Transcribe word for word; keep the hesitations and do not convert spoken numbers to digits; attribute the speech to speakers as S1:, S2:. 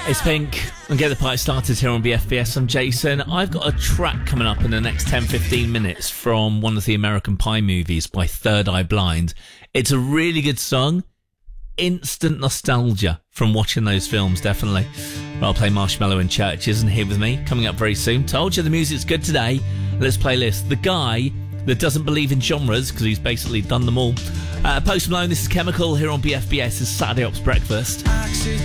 S1: It's Pink and Get the Party Started here on B F B S. I'm Jason. I've got a track coming up in the next ten to fifteen minutes from one of the American Pie movies by Third Eye Blind. It's a really good song. Instant nostalgia from watching those films, definitely. I'll play Marshmallow in Churches and Here With Me coming up very soon. Told you the music's good today. Let's play this. The guy that doesn't believe in genres because he's basically done them all. Uh, Post Malone, this is Chemical here on B F B S. It's Saturday Ops Breakfast.